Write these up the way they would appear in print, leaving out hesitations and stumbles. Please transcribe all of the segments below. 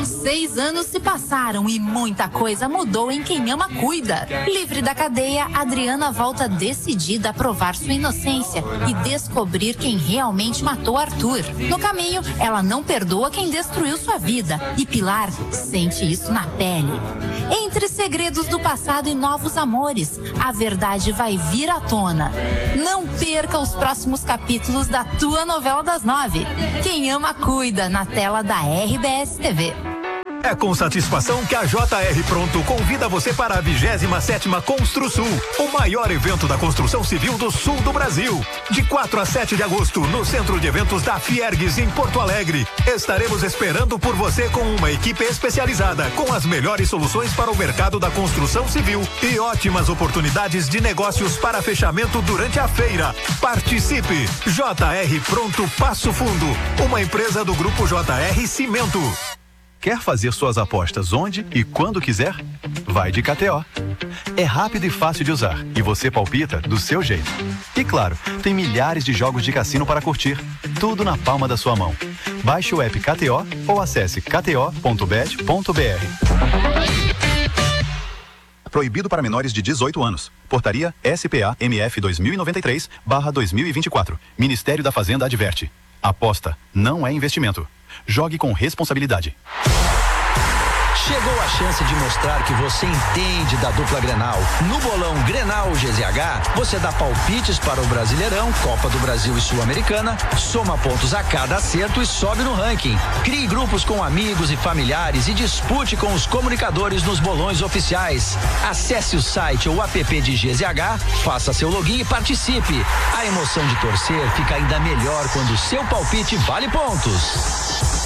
6 anos se passaram e muita coisa mudou em Quem Ama Cuida. Livre da cadeia, Adriana volta decidida a provar sua inocência e descobrir quem realmente matou Arthur. No caminho, ela não perdoa quem destruiu sua vida e Pilar sente isso na pele. Entre segredos do passado e novos amores, a verdade vai vir à tona. Não perca os próximos capítulos da tua novela das 9. Quem Ama Cuida, na tela da RBS TV. É com satisfação que a JR Pronto convida você para a 27ª ConstruSul, o maior evento da construção civil do sul do Brasil. De 4 a 7 de agosto, no Centro de Eventos da Fiergues, em Porto Alegre. Estaremos esperando por você com uma equipe especializada, com as melhores soluções para o mercado da construção civil e ótimas oportunidades de negócios para fechamento durante a feira. Participe! JR Pronto Passo Fundo, uma empresa do Grupo JR Cimento. Quer fazer suas apostas onde e quando quiser? Vai de KTO. É rápido e fácil de usar e você palpita do seu jeito. E claro, tem milhares de jogos de cassino para curtir, tudo na palma da sua mão. Baixe o app KTO ou acesse kto.bet.br. Proibido para menores de 18 anos. Portaria SPA-MF 2093/2024. Ministério da Fazenda adverte. Aposta não é investimento. Jogue com responsabilidade. Chegou a chance de mostrar que você entende da dupla Grenal. No bolão Grenal GZH, você dá palpites para o Brasileirão, Copa do Brasil e Sul-Americana, soma pontos a cada acerto e sobe no ranking. Crie grupos com amigos e familiares e dispute com os comunicadores nos bolões oficiais. Acesse o site ou app de GZH, faça seu login e participe. A emoção de torcer fica ainda melhor quando o seu palpite vale pontos.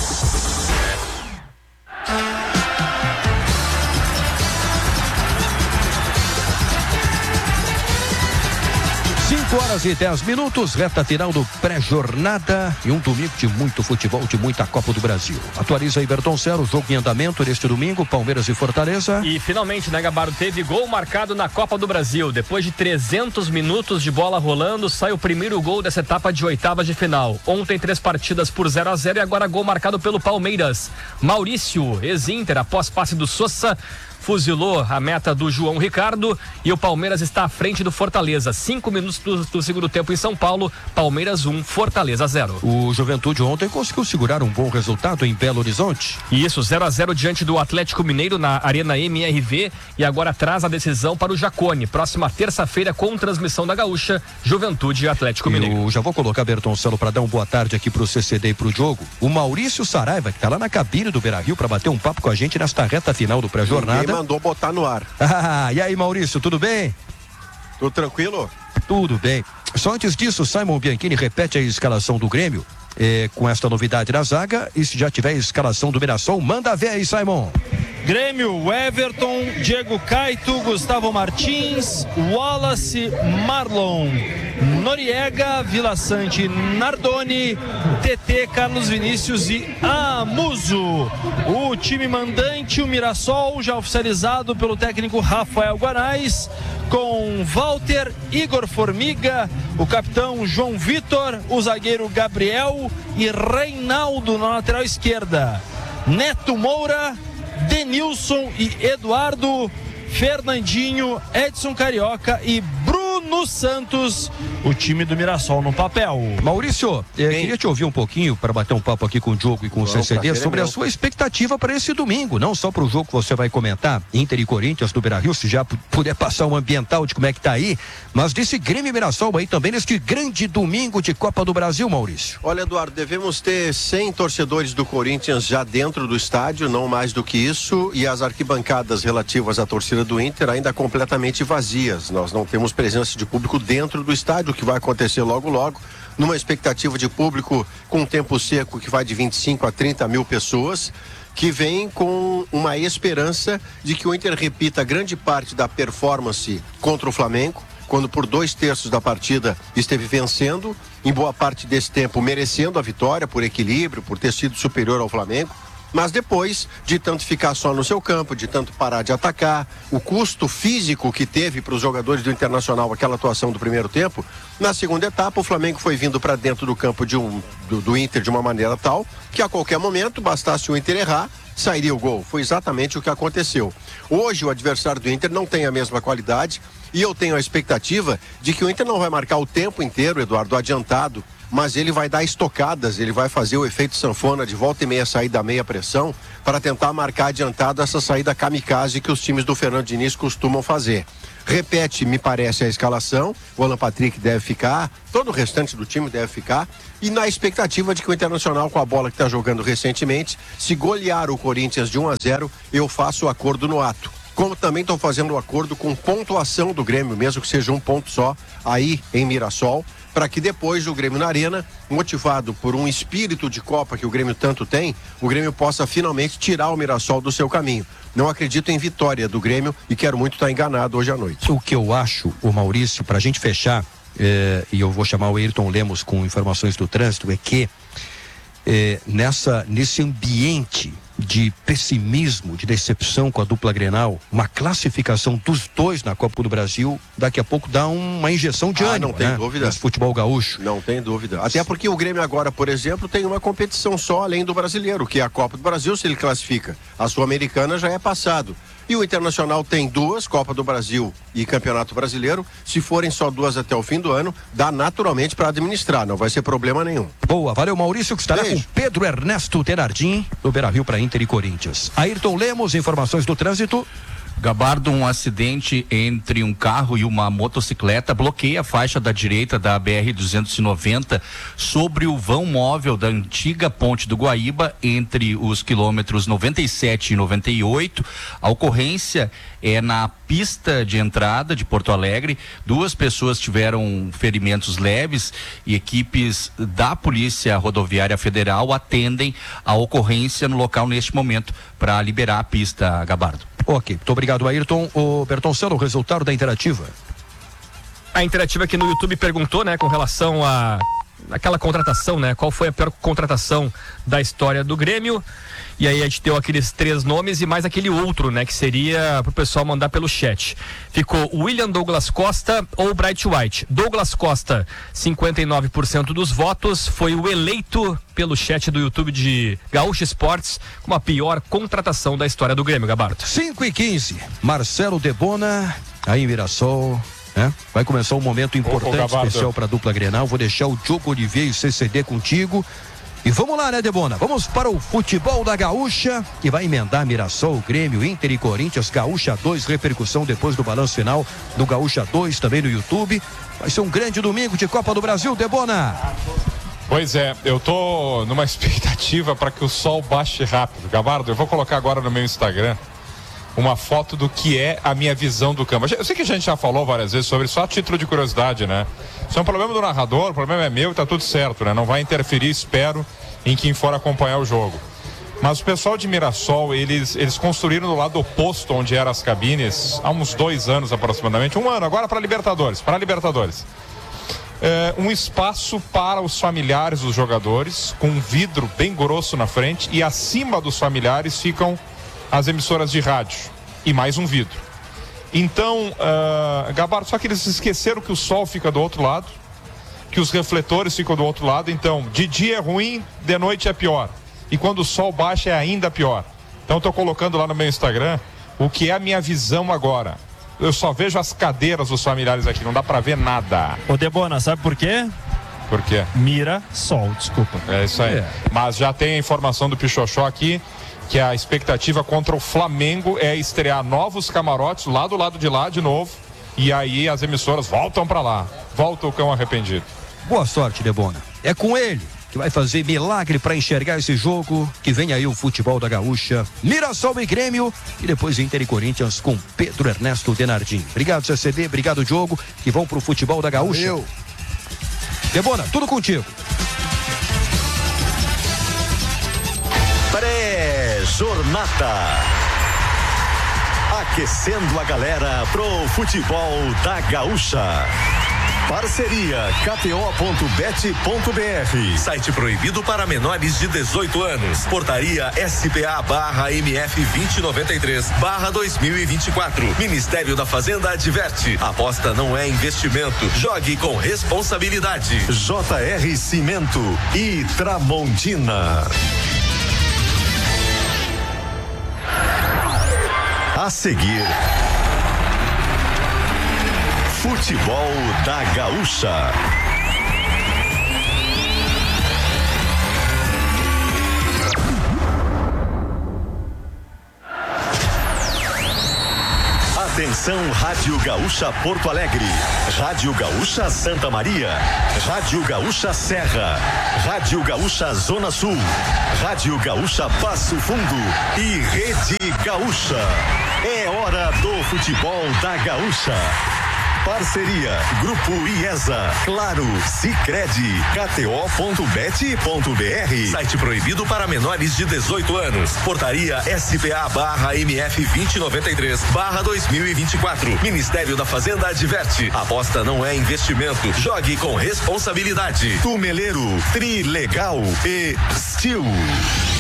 5h10, reta final do pré-jornada e um domingo de muito futebol, de muita Copa do Brasil. Atualiza aí, Bertoncello, jogo em andamento neste domingo, Palmeiras e Fortaleza. E finalmente, né, Gabardo, teve gol marcado na Copa do Brasil. Depois de 300 minutos de bola rolando, sai o primeiro gol dessa etapa de oitavas de final. Ontem 3 partidas por 0-0 e agora gol marcado pelo Palmeiras. Maurício, ex-Inter, após passe do Sousa, fuzilou a meta do João Ricardo e o Palmeiras está à frente do Fortaleza. 5 minutos do segundo tempo em São Paulo, Palmeiras 1, Fortaleza 0. O Juventude ontem conseguiu segurar um bom resultado em Belo Horizonte. Isso, 0-0 diante do Atlético Mineiro na Arena MRV e agora traz a decisão para o Jacone. Próxima terça-feira com transmissão da Gaúcha, Juventude e Atlético Mineiro. Eu já vou colocar Bertoncello para dar uma boa tarde aqui pro CCD e pro Diogo. O Maurício Saraiva, que tá lá na cabine do Beira-Rio para bater um papo com a gente nesta reta final do pré-jornada. Mandou botar no ar. E aí, Maurício, tudo bem? Tudo tranquilo? Tudo bem. Só antes disso, Simon Bianchini repete a escalação do Grêmio com esta novidade na zaga, e se já tiver a escalação do Mirassol, manda ver aí, Simon. Grêmio, Everton, Diego Caito, Gustavo Martins, Wallace, Marlon, Noriega, Vila Sante, Nardoni, TT, Carlos Vinícius e Amuso. O time mandante, o Mirassol, já oficializado pelo técnico Rafael Guanais, com Walter, Igor Formiga, o capitão João Vitor, o zagueiro Gabriel e Reinaldo na lateral esquerda. Neto Moura, Denilson e Eduardo, Fernandinho, Edson Carioca e Bruno Santos, o time do Mirassol no papel. Maurício, queria te ouvir um pouquinho para bater um papo aqui com o Diogo e com o CCD sobre a sua expectativa para esse domingo, não só para o jogo que você vai comentar, Inter e Corinthians do Beira-Rio, se já puder passar um ambiental de como é que tá aí, mas desse Grêmio e Mirassol aí também neste grande domingo de Copa do Brasil, Maurício. Olha, Eduardo, devemos ter 100 torcedores do Corinthians já dentro do estádio, não mais do que isso, e as arquibancadas relativas à torcida do Inter ainda completamente vazias. Nós não temos presença de público dentro do estádio, o que vai acontecer logo logo, numa expectativa de público com um tempo seco que vai de 25 a 30 mil pessoas, que vem com uma esperança de que o Inter repita grande parte da performance contra o Flamengo, quando por 2/3 da partida esteve vencendo, em boa parte desse tempo merecendo a vitória por equilíbrio, por ter sido superior ao Flamengo. Mas depois de tanto ficar só no seu campo, de tanto parar de atacar, o custo físico que teve para os jogadores do Internacional aquela atuação do primeiro tempo, na segunda etapa o Flamengo foi vindo para dentro do campo do Inter de uma maneira tal que a qualquer momento, bastasse o Inter errar, sairia o gol. Foi exatamente o que aconteceu. Hoje o adversário do Inter não tem a mesma qualidade e eu tenho a expectativa de que o Inter não vai marcar o tempo inteiro, Eduardo, adiantado, mas ele vai dar estocadas, ele vai fazer o efeito sanfona de volta e meia, sair da meia pressão, para tentar marcar adiantado essa saída kamikaze que os times do Fernando Diniz costumam fazer. Repete, me parece, a escalação, o Alan Patrick deve ficar, todo o restante do time deve ficar, e na expectativa de que o Internacional, com a bola que está jogando recentemente, se golear o Corinthians de 1-0, eu faço o acordo no ato. Como também estou fazendo o acordo com pontuação do Grêmio, mesmo que seja um ponto só, aí em Mirassol, para que depois o Grêmio na Arena, motivado por um espírito de Copa que o Grêmio tanto tem, o Grêmio possa finalmente tirar o Mirassol do seu caminho. Não acredito em vitória do Grêmio e quero muito estar enganado hoje à noite. O que eu acho, o Maurício, para a gente fechar, e eu vou chamar o Ayrton Lemos com informações do trânsito, é que nesse ambiente de pessimismo, de decepção com a dupla Grenal, uma classificação dos dois na Copa do Brasil, daqui a pouco dá uma injeção de ânimo, não tem dúvida. Nesse futebol gaúcho. Não tem dúvida. Até porque o Grêmio agora, por exemplo, tem uma competição só além do brasileiro, que é a Copa do Brasil, se ele classifica. A Sul-Americana já é passado. E o Internacional tem 2, Copa do Brasil e Campeonato Brasileiro. Se forem só 2 até o fim do ano, dá naturalmente para administrar, não vai ser problema nenhum. Boa, valeu Maurício, que estará Beijo. com Pedro Ernesto Tenardim, do Beira-Rio para Inter e Corinthians. Ayrton Lemos, informações do trânsito. Gabardo, um acidente entre um carro e uma motocicleta bloqueia a faixa da direita da BR-290 sobre o vão móvel da antiga ponte do Guaíba, entre os quilômetros 97 e 98. A ocorrência é na pista de entrada de Porto Alegre. 2 pessoas tiveram ferimentos leves e equipes da Polícia Rodoviária Federal atendem a ocorrência no local neste momento para liberar a pista, Gabardo. Ok, muito obrigado, Ayrton. O Bertoncelo, o resultado da Interativa. A Interativa aqui no YouTube perguntou, né, com relação àquela contratação, né, qual foi a pior contratação da história do Grêmio. E aí a gente deu aqueles 3 nomes e mais aquele outro, né, que seria pro pessoal mandar pelo chat. Ficou William Douglas Costa ou Bright White. Douglas Costa, 59% dos votos, foi o eleito pelo chat do YouTube de Gaúcho Esportes como a pior contratação da história do Grêmio, Gabardo. 5h15, Marcelo Debona, aí em Mirassol, né? Vai começar um momento importante, especial para a dupla Grenal. Vou deixar o Diogo Oliveira e o CCD contigo. E vamos lá, né, Debona? Vamos para o futebol da Gaúcha, que vai emendar Mirassol, Grêmio, Inter e Corinthians. Gaúcha 2, repercussão depois do balanço final do Gaúcha 2, também no YouTube. Vai ser um grande domingo de Copa do Brasil, Debona. Pois é, eu tô numa expectativa para que o sol baixe rápido. Gabardo, eu vou colocar agora no meu Instagram uma foto do que é a minha visão do campo. Eu sei que a gente já falou várias vezes sobre, só a título de curiosidade, né? Isso é um problema do narrador, o problema é meu e tá tudo certo, né? Não vai interferir, espero, em quem for acompanhar o jogo. Mas o pessoal de Mirassol, eles construíram do lado oposto onde eram as cabines, há uns 2 anos aproximadamente, 1 ano, agora para Libertadores. Um espaço para os familiares dos jogadores, com um vidro bem grosso na frente, e acima dos familiares ficam as emissoras de rádio e mais um vidro. Então, Gabardo, só que eles esqueceram que o sol fica do outro lado, que os refletores ficam do outro lado. Então, de dia é ruim, de noite é pior, e quando o sol baixa é ainda pior. Então, estou colocando lá no meu Instagram o que é a minha visão agora. Eu só vejo as cadeiras dos familiares aqui, não dá para ver nada. Ô Debona, sabe por quê? Por quê? Mirassol, desculpa. É isso aí. Mas já tem a informação do Pichochó aqui, que a expectativa contra o Flamengo é estrear novos camarotes lá do lado de lá de novo, e aí as emissoras voltam para lá. Volta o cão arrependido. Boa sorte, Debona. É com ele que vai fazer milagre para enxergar esse jogo, que vem aí o futebol da Gaúcha, Mirassol e Grêmio, e depois Inter e Corinthians com Pedro Ernesto Denardim. Obrigado, CCD, obrigado, Diogo, que vão pro futebol da Gaúcha. Valeu. Debona, tudo contigo. Pré-jornada. Aquecendo a galera pro futebol da Gaúcha. Parceria KTO.bet.br. Site proibido para menores de 18 anos. Portaria SPA/MF 2093/2024. Ministério da Fazenda adverte: aposta não é investimento. Jogue com responsabilidade. JR Cimento e Tramontina. A seguir, Futebol da Gaúcha. Atenção, Rádio Gaúcha Porto Alegre, Rádio Gaúcha Santa Maria, Rádio Gaúcha Serra, Rádio Gaúcha Zona Sul, Rádio Gaúcha Passo Fundo e Rede Gaúcha. É hora do Futebol da Gaúcha. Parceria Grupo IESA, Claro, Sicredi, KTO.bet.br. Site proibido para menores de 18 anos. Portaria SPA/MF 2093/2024. Ministério da Fazenda adverte: aposta não é investimento. Jogue com responsabilidade. Tumeleiro, Trilegal e Steel.